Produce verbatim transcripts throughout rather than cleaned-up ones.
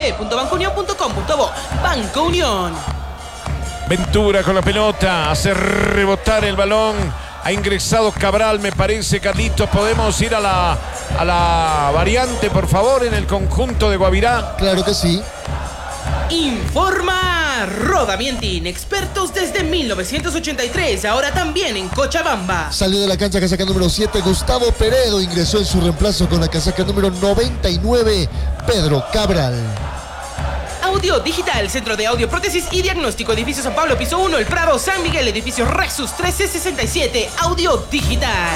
w punto banco unión punto com punto bo. Banco Unión. Ventura con la pelota, hace rebotar el balón. Ha ingresado Cabral, me parece, Carlitos. ¿Podemos ir a la, a la variante, por favor, en el conjunto de Guavirá? Claro que sí. Informa Rodamientin, expertos desde mil novecientos ochenta y tres, ahora también en Cochabamba. Salió de la cancha casaca número siete, Gustavo Peredo. Ingresó en su reemplazo con la casaca número noventa y nueve, Pedro Cabral. Audio Digital, Centro de Audio, Prótesis y Diagnóstico, Edificio San Pablo, Piso uno, El Prado, San Miguel, Edificio Rexus trece sesenta y siete, Audio Digital.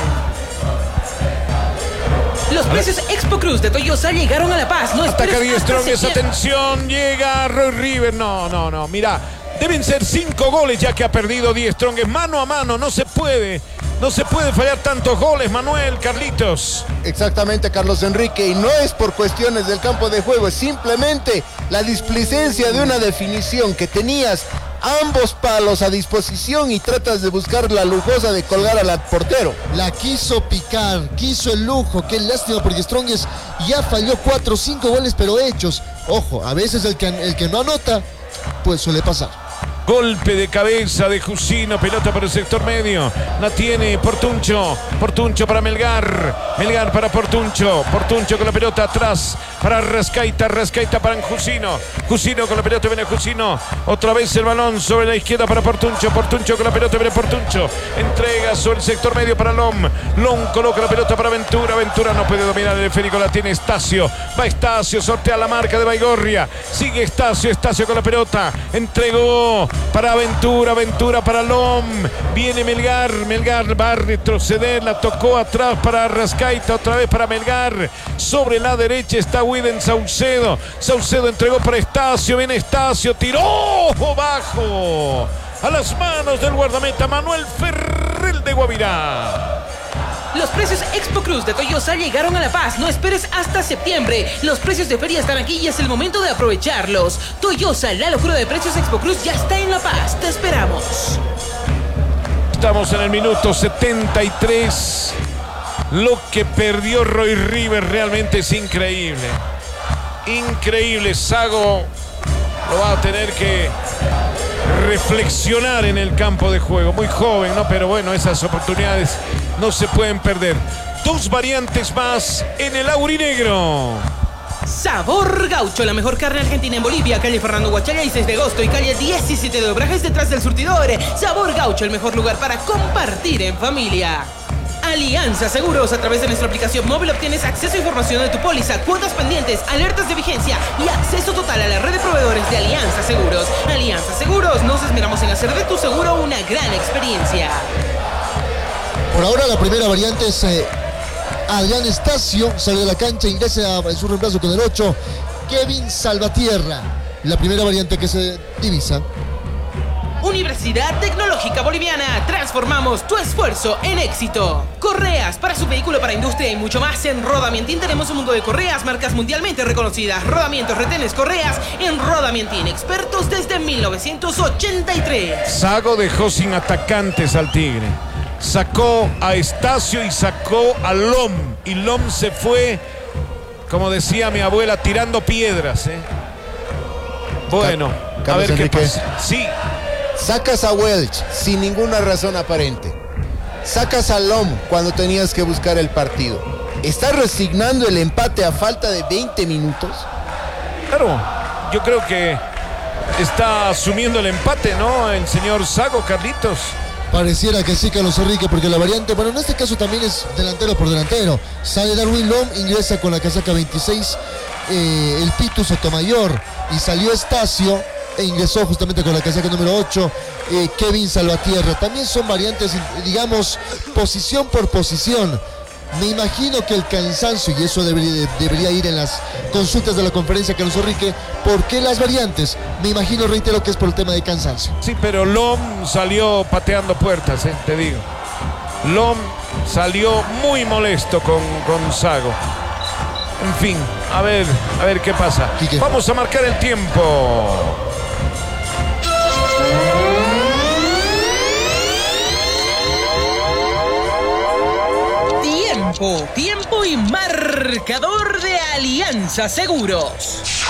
Los precios Expo Cruz de Toyosa llegaron a La Paz. No Ataca esperes Die hasta Strongest, septiembre. atención, llega Roy River. No, no, no, mira, deben ser cinco goles ya que ha perdido Die Strongest. Mano a mano, no se puede, no se puede fallar tantos goles, Manuel, Carlitos. Exactamente, Carlos Enrique, y no es por cuestiones del campo de juego, es simplemente la displicencia de una definición que tenías ambos palos a disposición y tratas de buscar la lujosa de colgar al portero. La quiso picar, quiso el lujo. Qué lástima porque Strongest ya falló cuatro o cinco goles, pero hechos. Ojo, a veces el que, el que no anota, pues suele pasar. Golpe de cabeza de Jusino, pelota para el sector medio. La tiene Portuncho. Portuncho para Melgar. Melgar para Portuncho. Portuncho con la pelota atrás para Rascaita. Rascaita para Jusino. Jusino con la pelota, viene Jusino. Otra vez el balón sobre la izquierda para Portuncho. Portuncho con la pelota, viene Portuncho. Entrega sobre el sector medio para Lom. Lom coloca la pelota para Ventura. Ventura no puede dominar el esférico, la tiene Estacio. Va Estacio, sortea la marca de Baigorria. Sigue Estacio, Estacio con la pelota. Entregó para Ventura, Ventura para Lom. Viene Melgar, Melgar va a retroceder, la tocó atrás para Rascaita, otra vez para Melgar. Sobre la derecha está Widen Saucedo. Saucedo entregó para Estacio, viene Estacio, tiró bajo a las manos del guardameta Manuel Ferrell de Guavirá. Los precios Expo Cruz de Toyosa llegaron a La Paz. No esperes hasta septiembre. Los precios de feria están aquí y es el momento de aprovecharlos. Toyosa, la locura de precios Expo Cruz ya está en La Paz. Te esperamos. Estamos en el minuto setenta y tres. Lo que perdió Roy River realmente es increíble. Increíble. Sago lo va a tener que reflexionar en el campo de juego. Muy joven, ¿no? Pero bueno, esas oportunidades no se pueden perder. Dos variantes más en el aurinegro. Sabor Gaucho, la mejor carne argentina en Bolivia. Calle Fernando Huachalla y seis de agosto y calle diecisiete de Obrajes detrás del surtidor. Sabor Gaucho, el mejor lugar para compartir en familia. Alianza Seguros, a través de nuestra aplicación móvil obtienes acceso a información de tu póliza, cuotas pendientes, alertas de vigencia y acceso total a la red de proveedores de Alianza Seguros. Alianza Seguros, nos esmeramos en hacer de tu seguro una gran experiencia. Por ahora la primera variante es eh, Adrián Estacio, sale de la cancha, ingresa en su reemplazo con el ocho, Kevin Salvatierra. La primera variante que se divisa. Universidad Tecnológica Boliviana, transformamos tu esfuerzo en éxito. Correas para su vehículo, para industria y mucho más. En Rodamientin tenemos un mundo de correas, marcas mundialmente reconocidas. Rodamientos, retenes, correas en Rodamientin, expertos desde mil novecientos ochenta y tres. Sago dejó sin atacantes al Tigre. Sacó a Estacio y sacó a Lom. Y Lom se fue, como decía mi abuela, tirando piedras, ¿eh? Bueno, a ver qué pasa. Sí. Sacas a Welch sin ninguna razón aparente. Sacas a Lom cuando tenías que buscar el partido. ¿Estás resignando el empate a falta de veinte minutos? Claro, yo creo que está asumiendo el empate, ¿no? El señor Sago, Carlitos. Pareciera que sí, Carlos Enrique, porque la variante, bueno, en este caso también es delantero por delantero. Sale Darwin Lom, ingresa con la casaca veintiséis, eh, el Pitu Sotomayor, y salió Estacio e ingresó justamente con la casaca número ocho, eh, Kevin Salvatierra. También son variantes, digamos, posición por posición. Me imagino que el cansancio, y eso debería, debería ir en las consultas de la conferencia, Carlos Enrique, ¿por qué las variantes? Me imagino, reitero, que es por el tema de cansancio. Sí, pero Lom salió pateando puertas, ¿eh? Te digo. Lom salió muy molesto con, con Sago. En fin, a ver, a ver qué pasa. Quique. Vamos a marcar el tiempo. Tiempo, tiempo y marcador de Alianza Seguros.